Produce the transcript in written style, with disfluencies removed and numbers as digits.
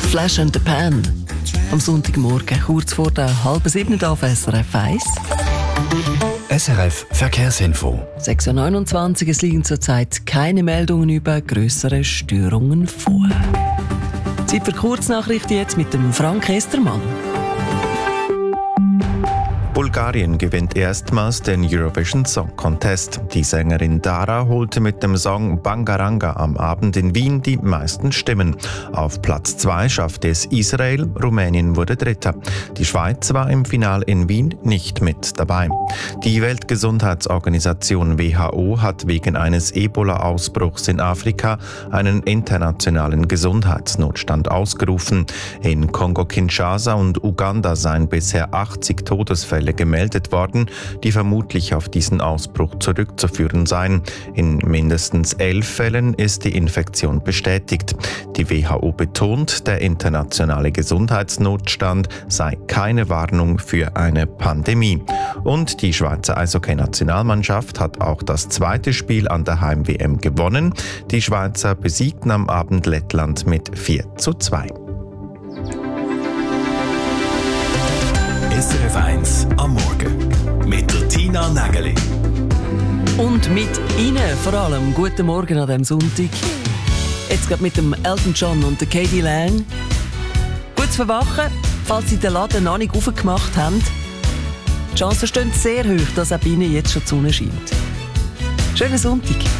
Flash and the Pan. Am Sonntagmorgen, kurz vor der 6:30 auf SRF 1. SRF Verkehrsinfo. 6:29 Uhr, es liegen zurzeit keine Meldungen über grössere Störungen vor. Zeit für Kurznachrichten jetzt mit dem Frank Estermann. Bulgarien gewinnt erstmals den Eurovision Song Contest. Die Sängerin Dara holte mit dem Song Bangaranga am Abend in Wien die meisten Stimmen. Auf Platz 2 schaffte es Israel, Rumänien wurde Dritter. Die Schweiz war im Finale in Wien nicht mit dabei. Die Weltgesundheitsorganisation WHO hat wegen eines Ebola-Ausbruchs in Afrika einen internationalen Gesundheitsnotstand ausgerufen. In Kongo-Kinshasa und Uganda seien bisher 80 Todesfälle gemeldet worden, die vermutlich auf diesen Ausbruch zurückzuführen seien. In mindestens 11 Fällen ist die Infektion bestätigt. Die WHO betont, der internationale Gesundheitsnotstand sei keine Warnung für eine Pandemie. Und die Schweizer Eishockey-Nationalmannschaft hat auch das zweite Spiel an der Heim-WM gewonnen. Die Schweizer besiegten am Abend Lettland mit 4:2. SRF 1 am Morgen mit der Tina Nägeli. Und mit Ihnen vor allem guten Morgen an diesem Sonntag. Jetzt gerade mit dem Elton John und der Katie Lang. Gutes Verwachen, falls Sie den Laden noch nicht aufgemacht haben. Die Chancen stehen sehr hoch, dass auch bei Ihnen jetzt schon die Sonne scheint. Schönen Sonntag.